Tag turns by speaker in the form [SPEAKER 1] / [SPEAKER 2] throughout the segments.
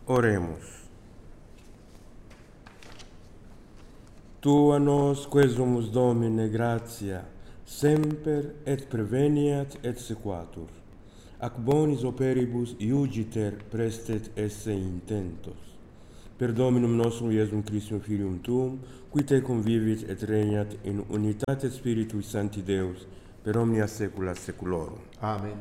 [SPEAKER 1] Oremus. Tu a nos quesumus Domine gratia, semper et preveniat et sequatur, ac bonis operibus iugiter prestet esse intentos. Per Dominum nostrum Iesum Christum Filium Tuum, qui te convivit et regnat in unitate Spiritui Sancti Deus, per omnia saecula saeculorum.
[SPEAKER 2] Amen.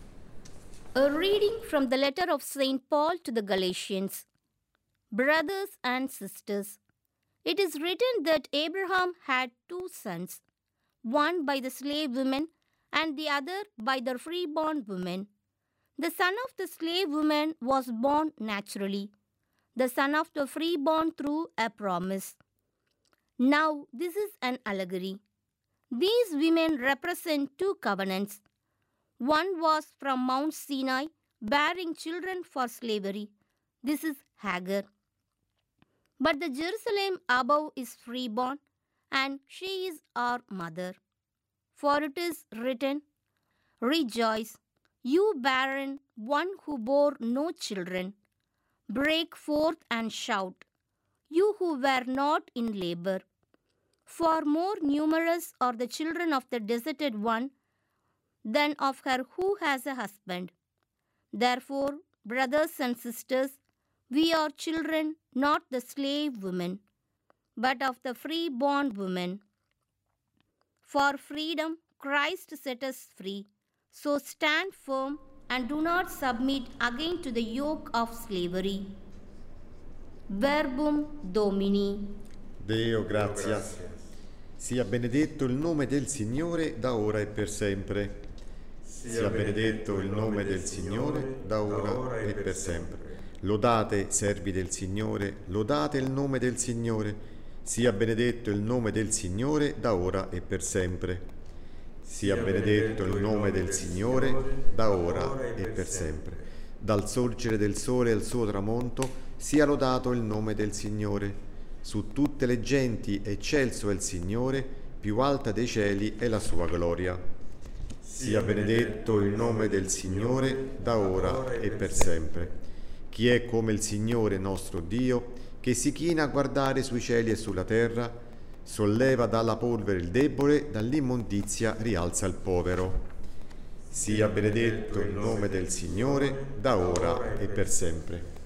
[SPEAKER 3] A reading from the letter of St. Paul to the Galatians. Brothers and sisters, it is written that Abraham had 2 sons, one by the slave woman and the other by the freeborn woman. The son of the slave woman was born naturally, the son of the freeborn through a promise. Now, this is an allegory. These women represent 2 covenants. One was from Mount Sinai, bearing children for slavery. This is Hagar. But the Jerusalem above is freeborn, and she is our mother. For it is written, "Rejoice, you barren one who bore no children. Break forth and shout, you who were not in labor. For more numerous are the children of the deserted one than of her who has a husband." Therefore, brothers and sisters, we are children, not the slave women, but of the free-born woman. For freedom, Christ set us free. So stand firm and do not submit again to the yoke of slavery. Verbum Domini.
[SPEAKER 2] Deo gratias. Sia benedetto il nome del Signore da ora e per sempre. Sia benedetto il nome del Signore da ora e per sempre. Lodate, servi del Signore, lodate il nome del Signore. Sia benedetto il nome del Signore da ora e per sempre. Sia benedetto il nome del Signore da ora e per sempre. Dal sorgere del sole al suo tramonto sia lodato il nome del Signore. Su tutte le genti eccelso è il Signore, più alta dei cieli è la sua gloria. Sia benedetto il nome del Signore da ora e per sempre. Chi è come il Signore nostro Dio, che si china a guardare sui cieli e sulla terra, solleva dalla polvere il debole, dall'immondizia rialza il povero. Sia benedetto il nome del Signore da ora e per sempre.